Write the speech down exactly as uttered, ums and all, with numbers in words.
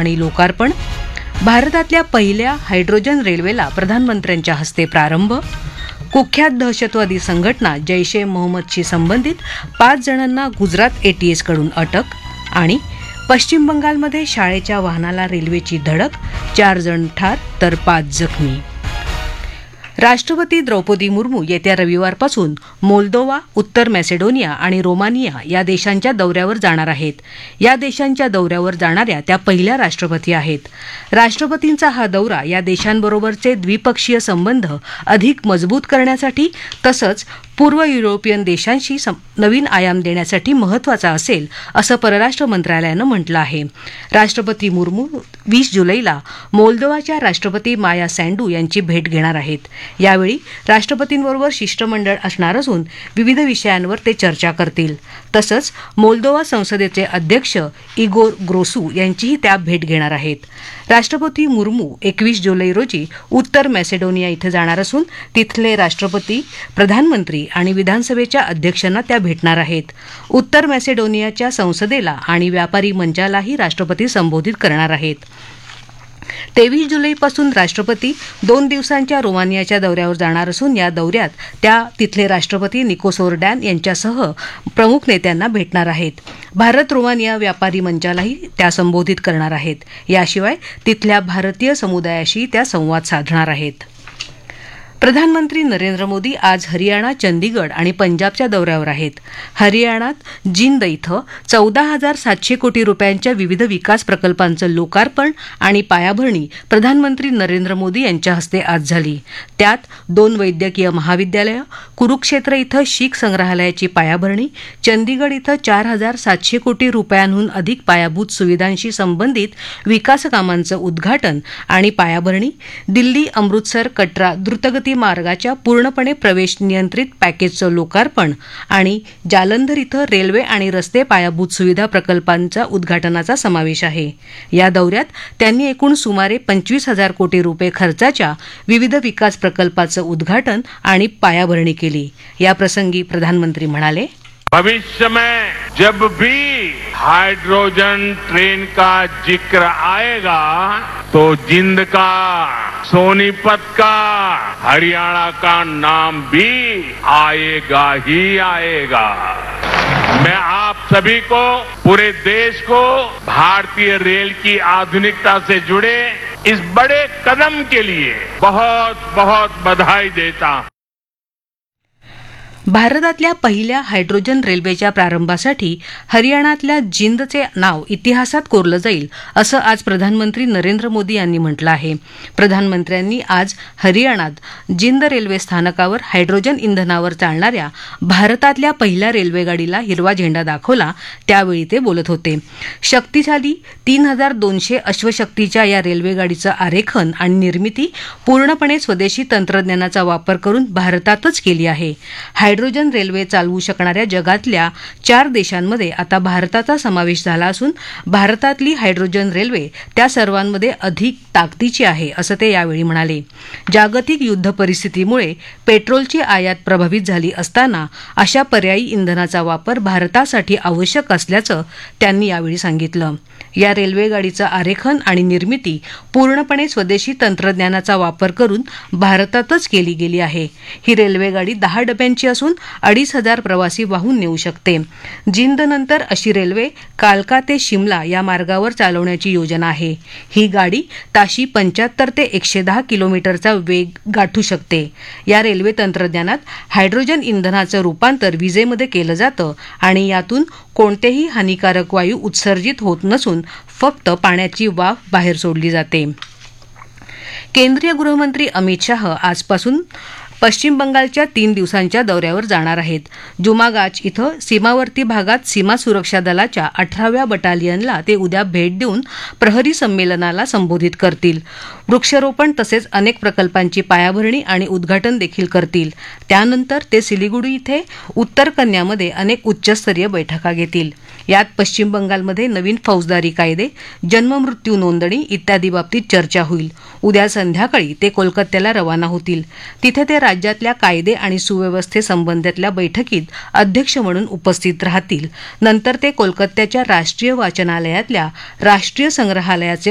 आणि लोकार्पण, भारतातल्या पहिल्या हायड्रोजन रेल्वेला प्रधानमंत्र्यांच्या हस्ते प्रारंभ, कुख्यात दहशतवादी संघटना जैश ए मोहम्मदशी संबंधित पाच जणांना गुजरात एटीएसकडून अटक आणि पश्चिम बंगालमध्ये शाळेच्या वाहनाला रेल्वेची धडक, चार जण ठार तर पाच जखमी. राष्ट्रपती द्रौपदी मुर्मू येत्या रविवारपासून मोल्दोवा, उत्तर मॅसेडोनिया आणि रोमानिया या देशांच्या दौऱ्यावर जाणार आहेत. या देशांच्या दौऱ्यावर जाणाऱ्या त्या पहिल्या राष्ट्रपती आहेत. राष्ट्रपतींचा हा दौरा या देशांबरोबरचे द्विपक्षीय संबंध अधिक मजबूत करण्यासाठी तसंच पूर्व युरोपियन देशांशी नवीन आयाम देण्यासाठी महत्त्वाचा असेल, असं परराष्ट्र मंत्रालयानं म्हटलं आहे. राष्ट्रपती मुर्मू वीस जुलैला मोल्दोवाच्या राष्ट्रपती माया सँडू यांची भेट घेणार आहेत. यावेळी राष्ट्रपतींबरोबर शिष्टमंडळ असणार असून विविध विषयांवर ते चर्चा करतील. तसंच मोल्दोवा संसदेचे अध्यक्ष इगोर ग्रोसू यांचीही त्या भेट घेणार आहेत. राष्ट्रपती मुर्मू एकवीस जुलै रोजी उत्तर मॅसेडोनिया इथं जाणार असून तिथले राष्ट्रपती, प्रधानमंत्री आणि विधानसभेच्या अध्यक्षांना त्या भेटणार आहेत. उत्तर मॅसेडोनियाच्या संसदेला आणि व्यापारी मंचालाही राष्ट्रपती संबोधित करणार आहेत. तेवीस जुलैपासून राष्ट्रपती दोन दिवसांच्या रोमानियाच्या दौऱ्यावर जाणार असून या दौऱ्यात त्या तिथले राष्ट्रपती निकोसोर डॅन यांच्यासह प्रमुख नेत्यांना भेटणार आहेत. भारत रोमानिया व्यापारी मंचालाही त्या संबोधित करणार आहेत. याशिवाय तिथल्या भारतीय समुदायाशी त्या संवाद साधणार आहेत. प्रधानमंत्री नरेंद्र मोदी आज हरियाणा, चंदीगड आणि पंजाबच्या दौऱ्यावर आहेत. हरियाणात जिंद इथं चौदा हजार सातशे कोटी रुपयांच्या विविध विकास प्रकल्पांचं लोकार्पण आणि पायाभरणी प्रधानमंत्री नरेंद्र मोदी यांच्या हस्ते आज झाली. त्यात दोन वैद्यकीय महाविद्यालयं, कुरुक्षेत्र इथं शीख संग्रहालयाची पायाभरणी, चंदीगड इथं चार हजार सातशे कोटी रुपयांहून अधिक पायाभूत सुविधांशी संबंधित विकास कामांचं उद्घाटन आणि पायाभरणी, दिल्ली, अमृतसर, कटरा द्रुतगती मार्गाच्या पूर्णपणे प्रवेश नियंत्रित पॅकेजचं लोकार्पण आणि जालंधर इथं रेल्वे आणि रस्ते पायाभूत सुविधा प्रकल्पांचा उद्घाटनाचा समावेश आहे. या दौऱ्यात त्यांनी एकूण सुमारे पंचवीस हजार कोटी रुपये खर्चाच्या विविध विकास प्रकल्पाचं उद्घाटन आणि पायाभरणी केली. याप्रसंगी प्रधानमंत्री म्हणाले, भविष्य में जब भी हाइड्रोजन ट्रेन का जिक्र आएगा तो जिंद का, सोनीपत का, हरियाणा का नाम भी आएगा ही आएगा. मैं आप सभी को, पूरे देश को भारतीय रेल की आधुनिकता से जुड़े इस बड़े कदम के लिए बहुत बहुत बधाई देता हूं. भारतातल्या पहिल्या हायड्रोजन रेल्वेच्या प्रारंभासाठी हरियाणातल्या जिंदचे नाव इतिहासात कोरलं जाईल, असं आज प्रधानमंत्री नरेंद्र मोदी यांनी म्हटलं आहे. प्रधानमंत्र्यांनी आज हरियाणात जिंद रेल्वे स्थानकावर हायड्रोजन इंधनावर चालणाऱ्या भारतातल्या पहिल्या रेल्वेगाडीला हिरवा झेंडा दाखवला. त्यावेळी ते बोलत होते. शक्तिशाली तीन हजार दोनशे अश्वशक्तीच्या या रेल्वेगाडीचं आरेखन आणि निर्मिती पूर्णपणे स्वदेशी तंत्रज्ञानाचा वापर करून भारतातच केली आहे. हायड्रोजन रेल्वे चालवू शकणाऱ्या जगातल्या चार देशांमध्ये आता भारताचा समावेश झाला असून भारतातली हायड्रोजन रेल्वे त्या सर्वांमध्ये अधिक ताकदीची आहे, असं ते यावेळी म्हणाले. जागतिक युद्ध परिस्थितीमुळे पेट्रोलची आयात प्रभावित झाली असताना अशा पर्यायी इंधनाचा वापर भारतासाठी आवश्यक असल्याचं त्यांनी यावेळी सांगितलं. या रेल्वेगाडीचं आरेखन आणि निर्मिती पूर्णपणे स्वदेशी तंत्रज्ञानाचा वापर करून भारतातच केली गेली आहे. ही रेल्वेगाडी दहा डब्यांची असून अडीच हजार प्रवासी वाहून नेऊ शकते. जिंदनंतर अशी रेल्वे कालका ते शिमला या मार्गावर चालवण्याची योजना आहे. ही गाडी ताशी पंच्याहत्तर ते एकशे दहा किलोमीटरचा वेग गाठू शकते. या रेल्वे तंत्रज्ञानात हायड्रोजन इंधनाचं रूपांतर विजेमध्ये केलं जातं आणि यातून कोणतेही हानिकारक वायू उत्सर्जित होत नसून फक्त पाण्याची वाफ बाहेर सोडली जाते. केंद्रीय गृहमंत्री अमित शाह आजपासून पश्चिम बंगालच्या तीन दिवसांच्या दौऱ्यावर जाणार आहेत. जुमागाच इथं सीमावर्ती भागात सीमा सुरक्षा दलाच्या अठराव्या बटालियनला ते उद्या भेट देऊन प्रहरी संमेलनाला संबोधित करतील. वृक्षारोपण तसेच अनेक प्रकल्पांची पायाभरणी आणि उद्घाटन देखील करतील. त्यानंतर ते सिलिगुडी इथे उत्तर कन्यामध्ये अनेक उच्चस्तरीय बैठका घेतील. यात पश्चिम बंगालमध्ये नवीन फौजदारी कायदे, जन्ममृत्यू नोंदणी इत्यादी बाबतीत चर्चा होईल. उद्या संध्याकाळी ते कोलकात्याला रवाना होतील. तिथे ते राज्यातल्या कायदे आणि सुव्यवस्थेसंबंधातल्या बैठकीत अध्यक्ष म्हणून उपस्थित राहतील. नंतर ते कोलकात्याच्या राष्ट्रीय वाचनालयातल्या राष्ट्रीय संग्रहालयाचे